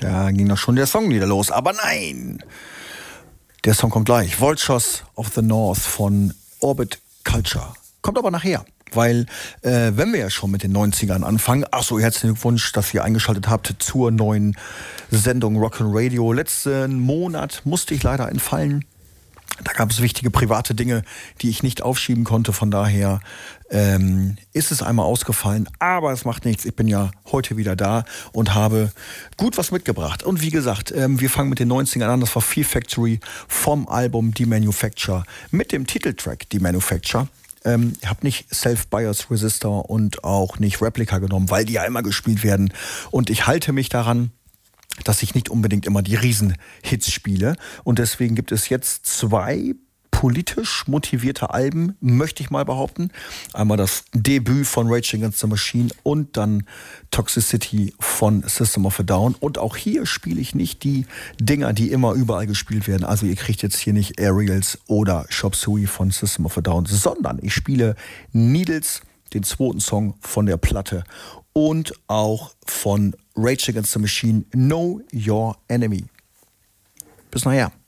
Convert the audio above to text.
Da ging doch schon der Song wieder los. Aber nein, der Song kommt gleich. Vultures of the North von Orbit Culture. Kommt aber nachher. Weil, wenn wir ja schon mit den 90ern anfangen, achso, herzlichen Glückwunsch, dass ihr eingeschaltet habt zur neuen Sendung Rock'n'Radio. Letzten Monat musste ich leider entfallen. Da gab es wichtige private Dinge, die ich nicht aufschieben konnte. Von daher ist es einmal ausgefallen. Aber es macht nichts. Ich bin ja heute wieder da und habe gut was mitgebracht. Und wie gesagt, wir fangen mit den 90ern an. Das war Fear Factory vom Album The Manufacture mit dem Titeltrack The Manufacture. Ich habe nicht Self-Bias Resistor und auch nicht Replica genommen, weil die ja immer gespielt werden. Und ich halte mich daran, dass ich nicht unbedingt immer die Riesenhits spiele. Und deswegen gibt es jetzt 2 politisch motivierte Alben, möchte ich mal behaupten. Einmal das Debüt von Rage Against the Machine und dann Toxicity von System of a Down. Und auch hier spiele ich nicht die Dinger, die immer überall gespielt werden. Also ihr kriegt jetzt hier nicht Aerials oder Chop Suey von System of a Down, sondern ich spiele Needles, den 2. Song von der Platte und auch von Rage Against the Machine, Know Your Enemy. Bis nachher.